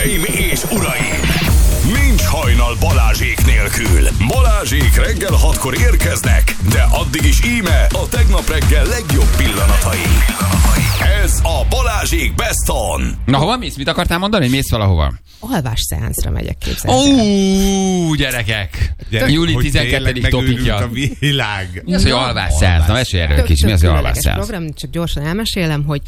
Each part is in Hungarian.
Hölgyeim és uraim! Nincs hajnal Balázsék nélkül. Balázsék reggel 6-kor érkeznek, de addig is íme a tegnap reggel legjobb pillanatai. Ez a Balázsék Best On. Na, hova mész? Mit akartál mondani? Mész valahova? Alvás szeánszra megyek, képzelni. Gyerekek! Júli 12. topikja. A világ. Mi az, hogy alvás szeánsz? Na, mesélj erről kicsit. Mi az, hogy alvás szeánsz? Program, csak gyorsan elmesélem, hogy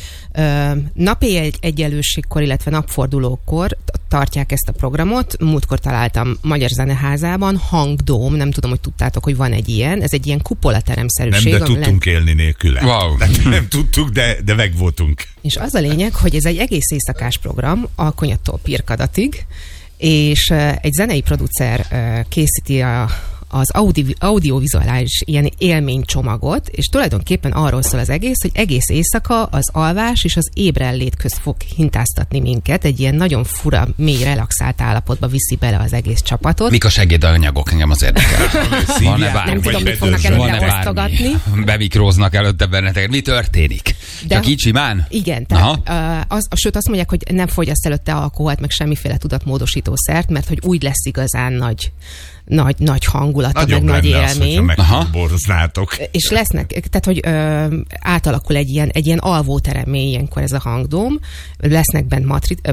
napi egyenlőségkor, illetve napfordulókor tartják ezt a programot. Múltkor találtam Magyar Zeneházában, Hangdóm, nem tudom, hogy tudtátok, hogy van egy ilyen. Ez egy ilyen kupolateremszerűség. Nem, de tudtunk élni nélküle. Wow. Nem tudtuk, de megvoltunk. És az a lényeg, hogy ez egy egész éjszakás program, Alkonyattól Pirkadatig, és egy zenei producer készíti az audiovizuális ilyen élménycsomagot, és tulajdonképpen arról szól az egész, hogy egész éjszaka az alvás és az ébrellét közt fog hintáztatni minket, egy ilyen nagyon fura, mély, relaxált állapotba viszi bele az egész csapatot. Mik a segédanyagok? Engem az érdekel. Van-e bármi? Nem tudom, mit fognak előtte osztogatni. Bemikróznak előtte benneteket. Mi történik? Csak így simán? Igen. Sőt, azt mondják, hogy nem fogyaszt előtte alkoholt, meg semmiféle tudatmódosítószert, mert hogy úgy lesz igazán nagy hangulata, meg nagy élmény. Megboroznátok. És lesznek, tehát hogy átalakul egy ilyen alvóteremmé ilyenkor ez a Hangdóm, lesznek bent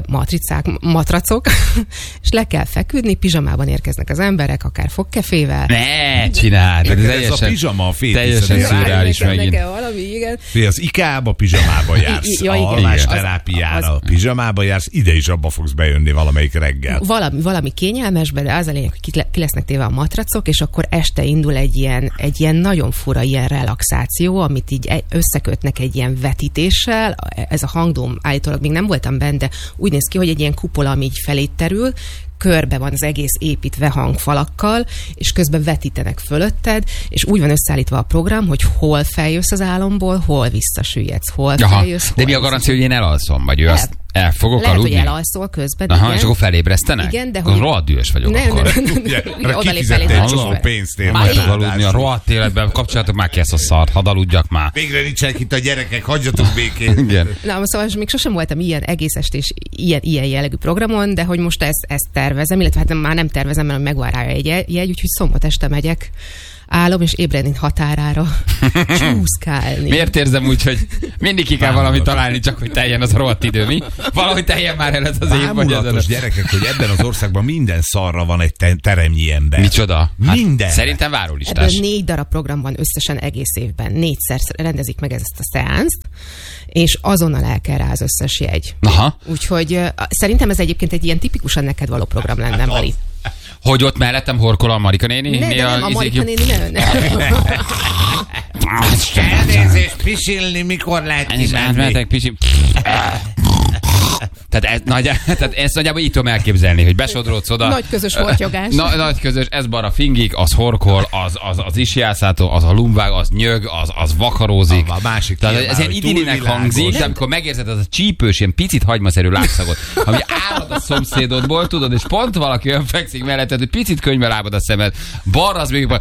matracok, és le kell feküdni, pizsamában érkeznek az emberek, akár fogkefével. Ne csináld! Ez a pizsama a teljesen szürreális megint. Valami, igen. Az IKEA-ba pizsamába jársz, alvásterápiára a pizsamába jársz, ide is abba fogsz bejönni valamelyik reggel. Valami kényelmesbe, de az a lényeg, hogy ki lesznek téve a matracok, és akkor este indul egy ilyen nagyon fura ilyen relaxáció, amit így összekötnek egy ilyen vetítéssel. Ez a Hangdóm, állítólag még nem voltam benne, de úgy néz ki, hogy egy ilyen kupola, ami így felé terül, körbe van az egész építve hangfalakkal, és közben vetítenek fölötted, és úgy van összeállítva a program, hogy hol feljössz az álomból, hol visszasüllyedsz, hol feljössz. De mi a garancia, hogy én elalszom, vagy ő azt el fogok lehet, aludni? hogy elalszol közben. Aha, és akkor felébresztenek? Igen, de hogy... rohadt dühös vagyok akkor. Kifizettél egy csomó pénzt ér. Már aludni a rohadt életben, kapcsolatok már ki ezt a szart, hadd aludjak már. Végre nincsenek itt a gyerekek, hagyjatok békén. Igen. Na, szóval még sosem voltam ilyen egész estés, ilyen jellegű programon, de hogy most ezt tervezem, illetve hát már nem tervezem, mert megvan rá egy jegy, úgyhogy szombat este megyek. Állom, és ébredni határára csúszkálni. Miért érzem úgy, hogy mindig ki kell valamit találni, csak hogy teljen az a rohadt idő, mi? Valahogy teljen már el ez az év, vagy az gyerekek, hogy ebben az országban minden szarra van egy teremnyi ember. Micsoda? Minden. Szerintem várólistás. Ebből 4 darab program van összesen egész évben. 4-szer rendezik meg ezt a szeánzt, és azonnal el kell rá az összes jegy. Aha. Úgyhogy szerintem ez egyébként egy ilyen tipikusan neked való program lenne, Bali. Hogy ott mellettem horkol a Marika néni? Nem, a Marika néni nem. Elnézést, pisilni, mikor lehet kimenni? Tehát ezt nagyjából így tudom elképzelni, hogy besodrodsz oda. Nagy közös hortyogás. Nagy közös, ez bara fingik, az horkol, az isiászátó, az a lumvág, az nyög, az vakarózik. A másik tehát ez ilyen idillinek hangzik, de amikor megérzed az a csípős, ilyen picit hagymaszerű lábszagot, ami állad a szomszédodból, tudod, és pont valaki olyan fekszik melletted, hogy picit könyvbe lábad a szemed, balra az még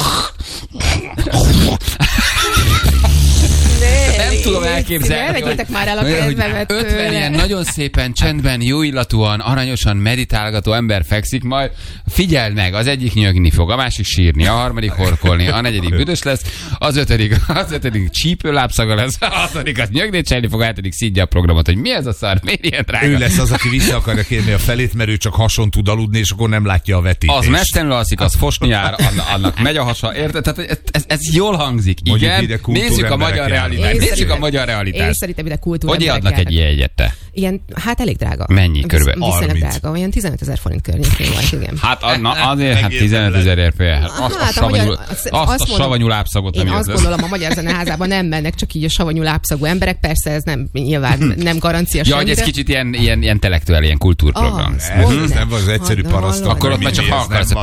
nem tudom elképzelni, ne vegyétek már el a kedvemet 50 ilyen nagyon szépen, csendben, jó illatúan, aranyosan meditálgató ember fekszik, majd figyeld meg, az egyik nyögni fog, a másik sírni, a harmadik horkolni, a negyedik büdös lesz, az ötödik csípőlábszaga lesz, a hatodik az nyögni cselni fog, a hetedik szídja a programot, hogy mi ez a szar, miért ilyen drága? Ő lesz az, aki vissza akarja kérni a felét, mert ő csak hason tud aludni, és akkor nem látja a vetítést. Az mestenül alszik, az fosni jár, annak megy a hasa, érted? Tehát ez jól hangzik. Igen, nézzük a magyar realitást. Nézzük a magyar realitást. Én szerintem ide kultúremberek. Hogy adnak egy ilyen egyet te? Ilyen, hát elég drága. Mennyi körülbelül? Viszonylag drága, olyan 15 000 forint környékén van, igen. Hát azért 15 000 fél. Azt a savanyú lábszagot nem érzed. Én azt érzed. gondolom, a Magyar Zeneházában nem mennek csak így a savanyú lábszagú emberek, persze ez nem nyilván nem garancia semmire. Ja, hogy ez kicsit ilyen intellektuál, ilyen kultúrprogram. Ez nem az egyszerű paraszt. Akkor ott már csak akarsz.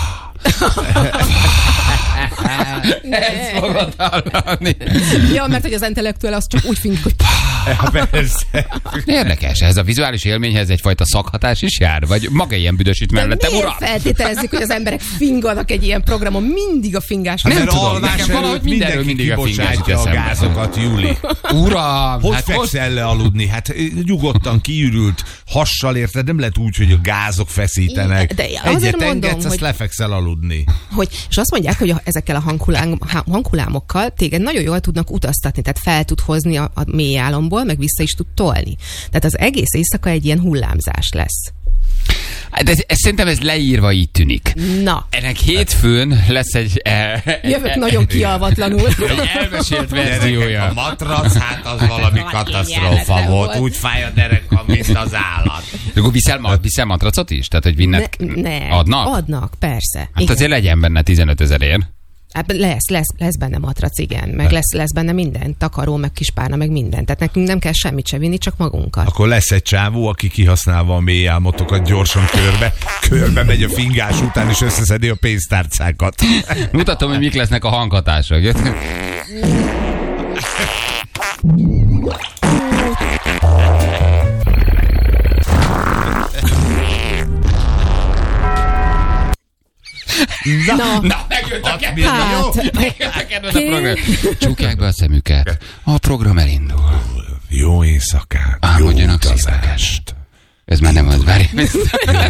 Ezt fogod hallani. Ja, mert hogy az intellektuál az csak úgy fink, hogy... Persze. Érdekes, ez a vizuális élményhez egyfajta szakhatás is jár? Vagy maga ilyen büdösít mellettem, uram? Miért feltételezzük, hogy az emberek finganak egy ilyen programon? Mindig a fingás. Nem tudom, nekem valahogy mindenről mindig a fingás jut a gázokat, Júli. Uram! Hogy fekszel le aludni? Hát nyugodtan kiürült, hassal, érted? Nem lehet úgy, hogy a gázok feszítenek. De egyet engedsz, azt lefekszel aludni. És azt mondják, hogy ezekkel a hanghulámokkal téged nagyon jól tudnak utaztatni, tehát fel tud hozni a mély álomból, meg vissza is tud tolni. Tehát az egész éjszaka egy ilyen hullámzás lesz. De szerintem ez leírva így tűnik. Na. Ennek hétfőn lesz egy... Jövök nagyon kialvatlanul. Egy elmesélt verziója. A matrac, hát az valami katasztrófa volt. Úgy fáj a derekam, mint az állat. Akkor viszel matracot is? Tehát, hogy vinnet... Adnak? Adnak, persze. Hát igen. azért legyen benne 15 000-ért. Lesz benne matrac, igen. Meg lesz benne minden. Takaró, meg kispárna, meg minden. Tehát nekünk nem kell semmit se vinni, csak magunkat. Akkor lesz egy csávó, aki kihasználva a mély álmotokat gyorsan körbe megy a fingás után, és összeszedi a pénztárcákat. Mutatom, hogy mik lesznek a hanghatások. Na, megjött a kedves a program. Csukják be a szemüket. A program elindul. Jó éjszakát, Álmodjanak jó utazást. Ez már nem az, várj.